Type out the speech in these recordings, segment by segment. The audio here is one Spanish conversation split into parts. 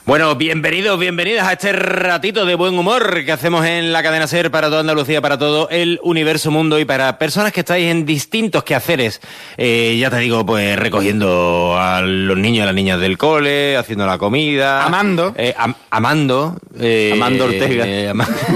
Bueno, bienvenidas a este ratito de buen humor que hacemos en la cadena SER para toda Andalucía, para todo el universo mundo y para personas que estáis en distintos quehaceres. Ya te digo, pues recogiendo a los niños y a las niñas del cole, haciendo la comida. Amando. Amando Ortega.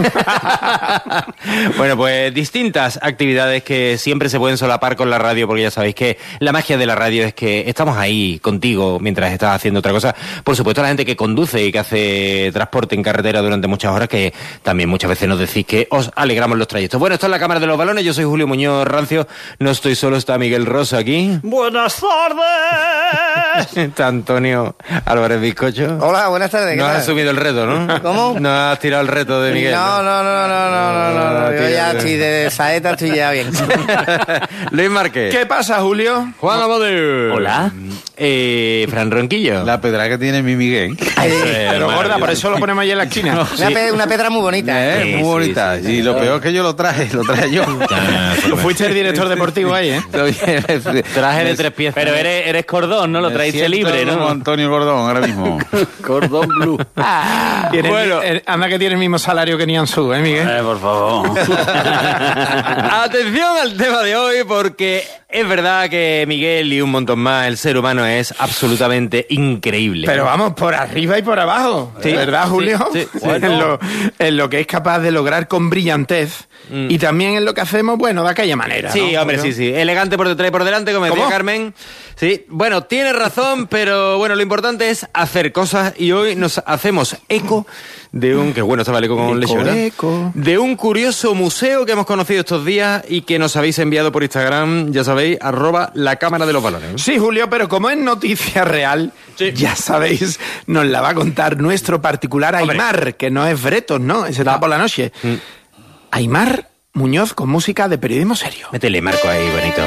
Bueno, pues distintas actividades que siempre se pueden solapar con la radio, porque ya sabéis que la magia de la radio es que estamos ahí contigo mientras estás haciendo otra cosa. Por supuesto, la gente que conduce y que hace transporte en carretera durante muchas horas, que también muchas veces nos decís que os alegramos los trayectos. Bueno, esto es la Cámara de los Balones, yo soy Julio Muñoz Rancio, no estoy solo, está Miguel Rosa aquí. ¡Buenas tardes! Está Antonio Álvarez Bizcocho. Hola, buenas tardes. No has asumido el reto, ¿no? ¿Cómo? No has tirado el reto de Miguel. No. Yo ya estoy de saeta, estoy ya bien. Luis Márquez. ¿Qué pasa, Julio? Juan Amadeu. Hola. Fran Ronquillo. La pedra que tiene mi Miguel. Pero gorda, por eso lo ponemos ahí en la esquina. Una pedra muy bonita. Sí, Muy bonita. sí, sí, y lo peor es que yo lo traje yo. Fuiste el director deportivo ahí, ¿eh? Traje de 3 piezas. Pero eres cordón, ¿no? Lo traíste libre, Como ¿no? Antonio Gordón ahora mismo. Cordón blue. Bueno, anda que tiene el mismo salario que Nianzú, ¿eh, Miguel? Por favor. Atención al tema de hoy, porque es verdad que Miguel y un montón más, el ser humano es absolutamente increíble. Pero vamos, por arriba y por abajo. Sí. ¿Verdad, Julio? Sí. En lo que es capaz de lograr con brillantez y también en lo que hacemos, bueno, de aquella manera. Sí, ¿no, hombre, Julio? sí. Elegante por detrás y por delante, como decía ¿Cómo? Carmen. Sí, bueno, tienes razón, pero bueno, lo importante es hacer cosas y hoy nos hacemos eco de un... Que bueno, estaba el eco con Lecho, ¿verdad? Eco. De un curioso museo que hemos conocido estos días y que nos habéis enviado por Instagram, ya sabéis, @la Cámara de los Balones. Sí, Julio, pero como es noticia real, ya sabéis, nos la va a contar nuestro particular Aimar, que no es Bretos, ¿no? Ese está por la noche. Aimar Muñoz con música de periodismo serio. Métele marco ahí, bonito.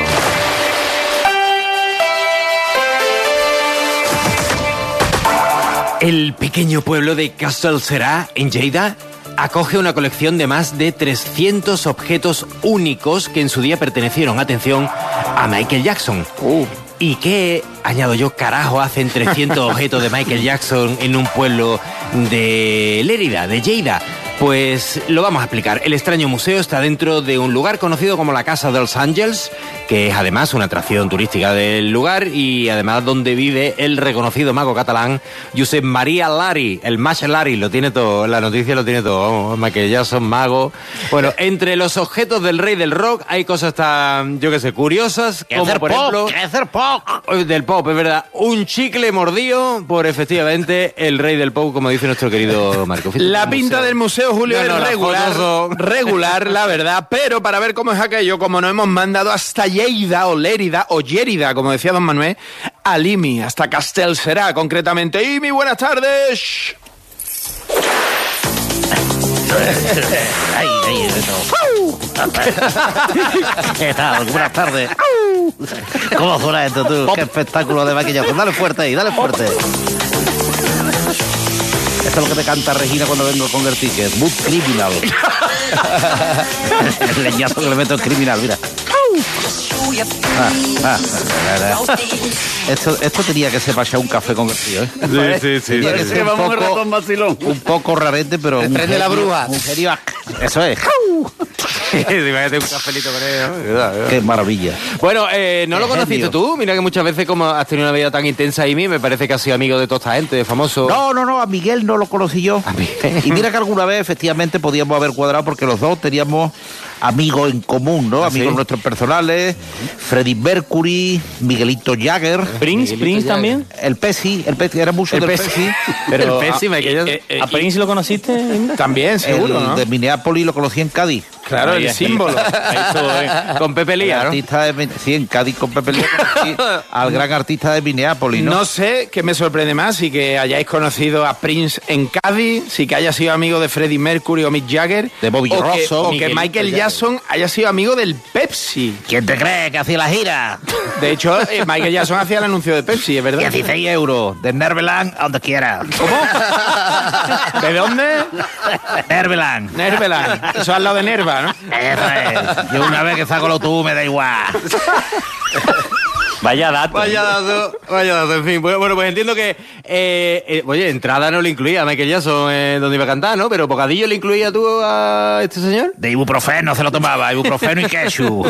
El pequeño pueblo de Castellserà, en Lleida, acoge una colección de más de 300 objetos únicos que en su día pertenecieron, atención, a Michael Jackson. ¿Y qué, añado yo, carajo, hacen 300 objetos de Michael Jackson en un pueblo de Lérida, de Lleida? Pues lo vamos a explicar. El extraño museo está dentro de un lugar conocido como la Casa dels Àngels, que es además una atracción turística del lugar y además donde vive el reconocido mago catalán Josep Maria Lari. El Mag Lari lo tiene todo, la noticia lo tiene todo. Vamos, Michael Jackson, mago. Bueno, entre los objetos del rey del rock hay cosas tan, yo qué sé, curiosas, como por ejemplo... Del pop, es verdad. Un chicle mordido por efectivamente el rey del pop, como dice nuestro querido Marco. La pinta del museo, Julio, No, es las regular, fotos son- regular, la verdad, pero para ver cómo es aquello, como nos hemos mandado hasta Lleida o Lérida o Llérida, como decía don Manuel, a Limi, hasta Castellserà, concretamente. Y mi buenas tardes. ¿Qué tal? Buenas tardes. ¿Cómo suena esto, tú? Qué espectáculo de maquillaje. Dale fuerte ahí, dale fuerte. Esto es lo que te canta Regina cuando vengo con el ticket. Mood Criminal. El leñazo que le meto es criminal, mira. Esto tenía que ser para echar un café con el tío, ¿eh? Sí. Tenía que ser un poco rarete, pero... El tren de la bruja. Un genio. Eso es. Imagínate un cafelito con él, ¿no? Qué maravilla. Bueno, ¿no lo Qué conociste genio. tú? Mira que muchas veces, como has tenido una vida tan intensa y me parece que has sido amigo de toda esta gente, famoso. No, a Miguel no lo conocí yo. Miguel. Y mira que alguna vez efectivamente podíamos haber cuadrado porque los dos teníamos amigos en común, ¿no? Amigos ¿sí? nuestros personales, Freddie Mercury, Miguelito Jagger. ¿Prince también? El Pepsi, era mucho del Pepsi. Pero El Pepsi, Michael ¿a Prince lo conociste? También, seguro, El ¿no? de Minneapolis lo conocí en Cádiz. Claro, el símbolo. Ahí estuvo, Con Pepe El Lía, ¿no? artista sí, en Cádiz con Pepe Lía conocí al gran artista de Minneapolis, ¿no? No sé qué me sorprende más, si que hayáis conocido a Prince en Cádiz, si que haya sido amigo de Freddie Mercury o Mick Jagger, De Bobby Rosso, o que Miguelito Michael Jagger. Jackson haya sido amigo del Pepsi. ¿Quién te cree que hacía la gira? De hecho, Michael Jackson hacía el anuncio de Pepsi, es verdad. 16 euros, de Nerveland a donde quiera. ¿Cómo? ¿De dónde? Nerveland. Nerveland. Eso al lado de Nerva, ¿no? Eso es. Yo una vez que saco el autobús me da igual. Vaya dato. Vaya dato, en fin. Bueno, pues entiendo que... oye, entrada no le incluía a Michael Jackson donde iba a cantar, ¿no? Pero bocadillo le incluía tú a este señor. De ibuprofeno se lo tomaba, ibuprofeno y ketchup.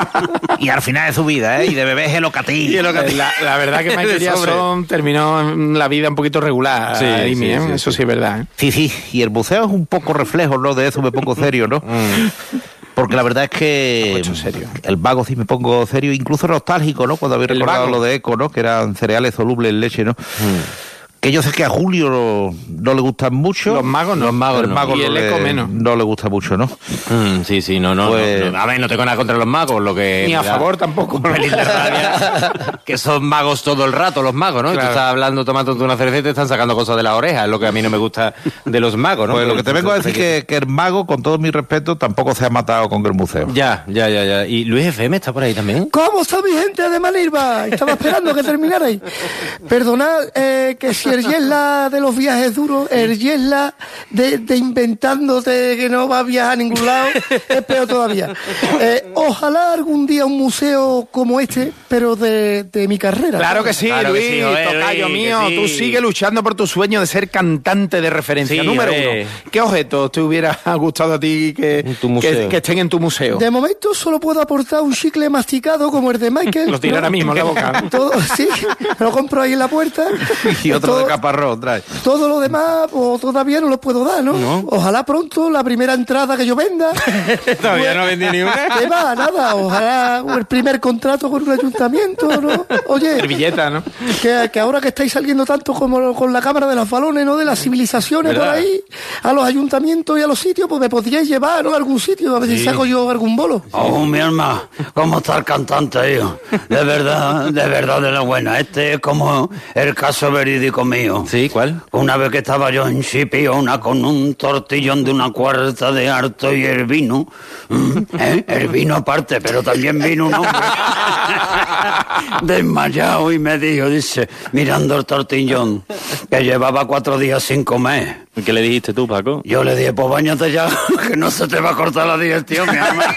Y al final de su vida, ¿eh? Y de bebé gelocatí. La verdad que Michael Jackson terminó en la vida un poquito regular. Sí, Amy, sí, eso sí es verdad. Sí, y el buceo es un poco reflejo, ¿no? De eso me pongo serio, ¿no? Porque la verdad es que serio. El vago sí me pongo serio, incluso nostálgico, ¿no? Cuando habéis recordado lo de Eco, ¿no? Que eran cereales solubles en leche, ¿no? Que yo sé que a Julio no le gustan mucho. Los magos no. Y el Eco menos. No le gusta mucho, ¿no? Sí, no. Pues- A ver, no tengo nada contra los magos, lo que... Ni a favor tampoco. Un pelín de rabia, que son magos todo el rato los magos, ¿no? Y tú Claro. estás hablando, tomándote una cerveza y te están sacando cosas de las orejas, es lo que a mí no me gusta de los magos, ¿no? Pues lo que te vengo a decir que el mago, con todo mi respeto, tampoco se ha matado con el museo. Ya. ¿Y Luis FM está por ahí también? ¿Cómo está mi gente de Manilva? Estaba esperando que terminarais. Perdonad que si el Yesla de los viajes duros, el Yesla de inventándote que no va a viajar a ningún lado, es peor todavía. Ojalá algún día un museo como este, pero de mi carrera. Claro que sí, Claro que Luis, sí, joder, tocayo Luis, mío. que sí. Tú sigue luchando por tu sueño de ser cantante de referencia. Sí, Número joder. 1. ¿Qué objetos te hubiera gustado a ti En tu museo. que estén en tu museo? De momento solo puedo aportar un chicle masticado como el de Michael. Lo tiro ahora mismo en la boca. Todo, sí, lo compro ahí en la puerta. Y otro Todo- de caparrón, trae. Todo lo demás, pues todavía no lo puedo dar, ¿no? Ojalá pronto la primera entrada que yo venda. Todavía no vendí ni una. ¿Qué va? Nada. Ojalá el primer contrato con un ayuntamiento, ¿no? Oye, Servilleta, ¿no? que ahora que estáis saliendo tanto como con la cámara de los balones, ¿no? De las civilizaciones ¿Verdad? por ahí, a los ayuntamientos y a los sitios, pues me podríais llevar, ¿no? A algún sitio, a ver si saco yo algún bolo. Oh, mi alma, ¿cómo está el cantante, hijo? De verdad, de la buena. Este es como el caso verídico mío. Sí, ¿cuál? Una vez que estaba yo en Chipiona con un tortillón de una cuarta de harto y el vino, el vino aparte, pero también vino un hombre desmayado y me dijo, dice, mirando el tortillón, que llevaba 4 días sin comer. ¿Qué le dijiste tú, Paco? Yo le dije, pues báñate ya, que no se te va a cortar la digestión, mi alma.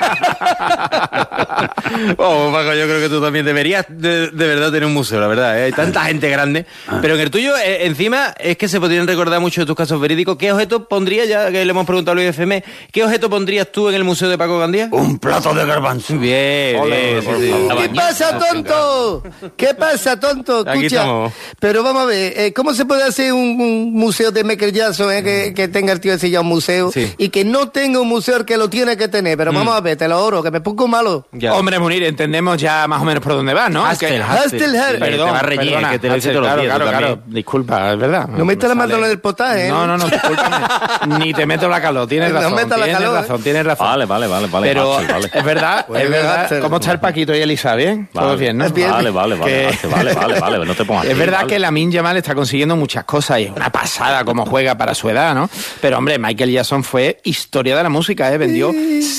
Oh, Paco, yo creo que tú también deberías de verdad tener un museo, la verdad, ¿eh? Hay tanta gente grande. Pero en el tuyo, encima, es que se podrían recordar mucho de tus casos verídicos. ¿Qué objeto pondrías, ya que le hemos preguntado a Luis FM, qué objeto pondrías tú en el museo de Paco Gandía? Un plato de garbanzo. Bien, bien, sí. ¿Qué pasa, tonto? ¿Qué pasa, tonto? Aquí Escucha, estamos. pero vamos a ver, ¿cómo se puede hacer un museo de Michael Jackson, que tenga el tío ese ya un museo, Sí. y que no tenga un museo el que lo tiene que tener? Pero vamos a ver, te lo oro, que me pongo malo. Ya. Hombre, Munir, entendemos ya más o menos por dónde vas, ¿no? Hastel, Hastel, Hastel. Perdón, te va a reñir, perdona, que te lo dice Hastel, todos los días, claro, tú claro, también. disculpa, es verdad. No metas la mano en el potaje, ¿eh? No, discúlpame. Ni te meto la calor, tienes No razón. meta la tienes calor, razón, tienes razón. Vale. Pero Hastel, vale. es verdad, Pues es verdad. Hastel. ¿Cómo está el Paquito y Elisa? ¿Bien? Todo bien, ¿no? Bien. Vale, Que- Hastel, vale, no te pongas Es así, verdad vale. que Lamine Yamal está consiguiendo muchas cosas y es una pasada como juega para su edad, ¿no? Pero, hombre, Michael Jackson fue historia de la música, ¿eh? Vendió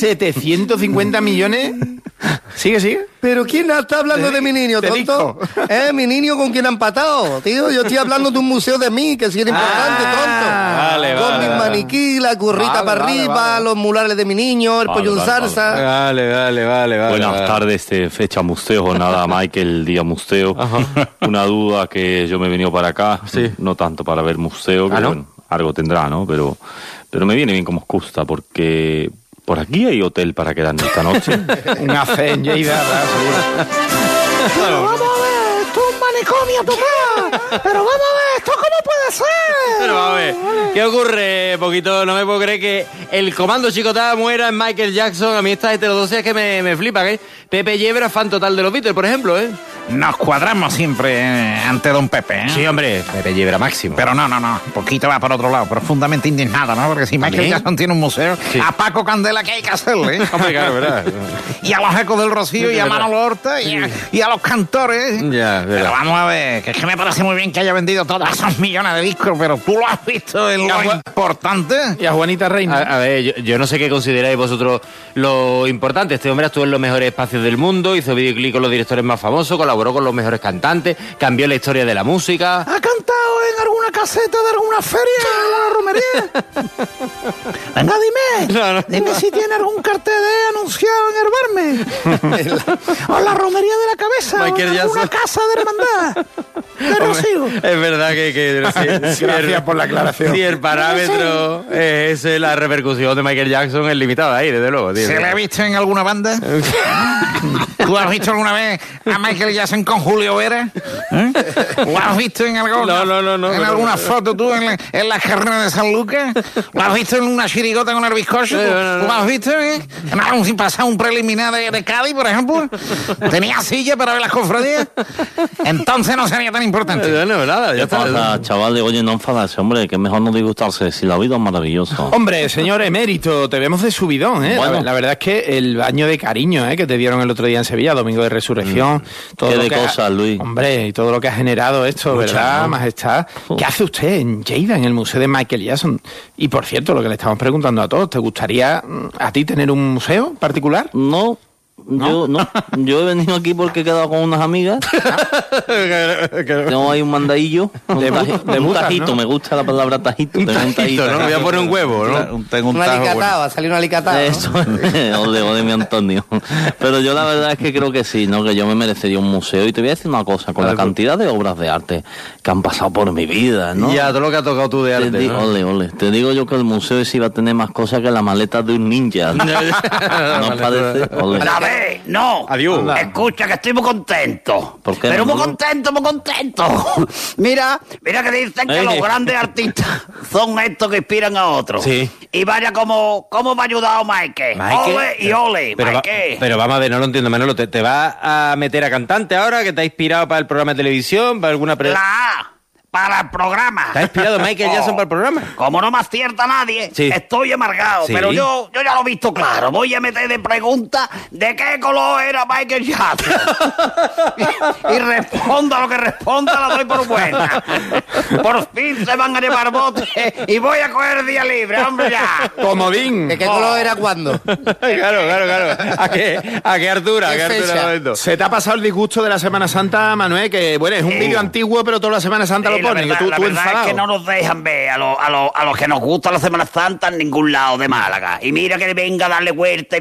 750 millones. Sigue. Pero ¿quién está hablando de mi niño, te tonto? dijo. Mi niño con quien ha empatado, tío. Yo estoy hablando de un museo de mí, que sí era importante, vale, tonto. Con vale, mis vale. maniquí, la currita Vale, para vale, arriba, vale. los murales de mi niño, el Vale, pollo en vale, salsa. Vale. Buenas tardes, fecha museo, jornada Michael, día museo. Una duda que yo me he venido para acá, no tanto para ver museo, que ¿no? bueno, algo tendrá, ¿no? Pero me viene bien como excusa, porque por aquí hay hotel para quedarnos esta noche. Un café en Lleida, ¿verdad? Seguro. Pero vamos a ver, esto es un manicomio, papá. Pero vamos a ver, ¿esto cómo puede ser? Pero vamos a ver, ¿qué ocurre, Poquito? No me puedo creer que el comando Chicotá muera en Michael Jackson. A mí esta heterodoxia es que me flipa, ¿eh? Pepe Yebra, fan total de los Beatles, por ejemplo, ¿eh? Nos cuadramos siempre ante don Pepe, ¿eh? Sí, hombre, Pepe Yebra máximo. Pero no, poquito va por otro lado, profundamente indignado, ¿no? Porque si Michael ¿También? Jackson tiene un museo, Sí. a Paco Candela, ¿qué hay que hacerle? Hombre, claro, ¿verdad? Y a los Ecos del Rocío, y a Manolo Horta, y a los cantores. Ya, Pero verdad. vamos a ver, que es que me parece muy bien que haya vendido todos esos millones de discos, pero tú lo has visto en lo importante. Y a Juanita Reina. A ver, yo no sé qué consideráis vosotros lo importante. Este hombre actuó en los mejores espacios del mundo, hizo videoclip con los directores más famosos, colaboró con los mejores cantantes, cambió la historia de la música. Ha cantado en alguna alguna caseta de alguna feria, alguna romería? Venga, dime. Dime si tiene algún cartel de anunciado en el Barme. O la romería de la cabeza. Michael o alguna casa de hermandad. De Rocío. Es verdad que Gracias por la aclaración. Si el parámetro es la repercusión de Michael Jackson es limitada ahí, desde luego. Tío. ¿Se le ha visto en alguna banda? ¿Tú has visto alguna vez a Michael Jackson con Julio Vera? ¿Lo has visto en algo? No. ¿En alguna foto tú en la carrera de San Lucas? ¿Lo has visto en una chirigota con el bizcocho? ¿Lo has visto en algún sin pasar un preliminar de Cádiz, por ejemplo? ¿Tenía silla para ver las cofradías? Entonces no sería tan importante. No, nada, ya ¿Qué pasa, chavales? Oye, no enfadarse, hombre, que es mejor no disgustarse, si la vida es maravillosa. Hombre, señor emérito, te vemos de subidón, ¿eh? Bueno. La verdad es que el baño de cariño, que te dieron el otro día en Sevilla, Domingo de Resurrección. Todo Qué lo de que cosas, Luis. Hombre, y todo lo que ha generado esto, Mucha, ¿verdad, ¿no? majestad? ¿Qué hace usted en Lleida, en el Museo de Michael Jackson? Y por cierto, lo que le estamos preguntando a todos, ¿te gustaría a ti tener un museo particular? No. Yo he venido aquí porque he quedado con unas amigas. Tengo ahí un mandadillo. Un tajito, ¿no? me gusta la palabra tajito. Un tajito, ¿no? Voy a poner un huevo, ¿no? Tengo un Un tajo, alicatado, ha salido un alicatado. Eso, ole, mi Antonio. Pero yo la verdad es que creo que sí, ¿no? Que yo me merecería un museo. Y te voy a decir una cosa, con la cantidad de obras de arte que han pasado por mi vida, ¿no? Ya, todo lo que ha tocado tú de arte, ¿no? Ole. Te digo yo que el museo ese iba a tener más cosas que la maleta de un ninja. ¿No os parece? Ole. A ver, no. Adiós. Escucha, que estoy muy contento. ¿Por qué, Pero muy Manolo? contento. Mira que dicen que los grandes artistas son estos que inspiran a otros. Sí. Y vaya como me ha ayudado Michael. Ole y ole, Michael. Pero vamos a ver, no lo entiendo, Manolo. ¿Te vas a meter a cantante ahora que te ha inspirado para el programa de televisión, para alguna... La A, para el programa. ¿Te ha inspirado Michael Jackson para el programa? Como no me acierta nadie, Sí. estoy amargado. Sí. Pero yo ya lo he visto claro. Voy a meter de pregunta de qué color era Michael Jackson. y responda lo que responda, la doy por buena. Por fin se van a llevar botes y voy a coger día libre, hombre, ya. Comodín. ¿De qué color era cuándo? Claro. ¿A qué altura? ¿Qué fecha? Momento? ¿Se te ha pasado el disgusto de la Semana Santa, Manuel? Que, bueno, es un vídeo antiguo, pero toda la Semana Santa lo ponen. La Tú verdad enfadado. es que no nos dejan ver a los que nos gusta la Semana Santa en ningún lado de Málaga. Y mira que venga a darle vuelta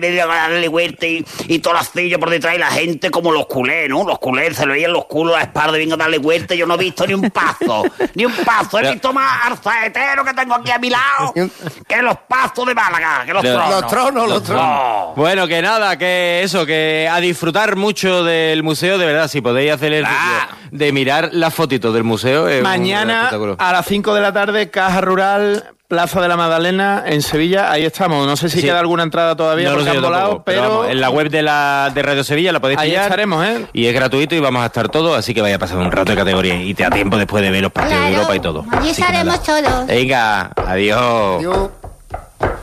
y todas las sillas por detrás y la gente como los culés, ¿no? Los culés se le veían los culos a la espalda y venga a darle vuelta y yo no he visto ni un paso. He visto más arzaetero que tengo aquí a mi lado que los pasos de Málaga, que los tronos. Los tronos. No. Bueno, que nada, que eso, que a disfrutar mucho del museo, de verdad, si podéis hacer el de mirar las fotitos del museo. Es un Mañana espectáculo. a las 5 de la tarde, Caja Rural, Plaza de la Magdalena, en Sevilla. Ahí estamos. No sé si Sí. queda alguna entrada todavía No lo porque sé han yo volado, tampoco, pero vamos, en la web de Radio Sevilla la podéis ahí pillar. estaremos, Y es gratuito y vamos a estar todos, así que vaya a pasar un rato de categoría y te da tiempo después de ver los partidos de Europa y todo. Allí Así que nada. estaremos todos. Venga, adiós. Yo-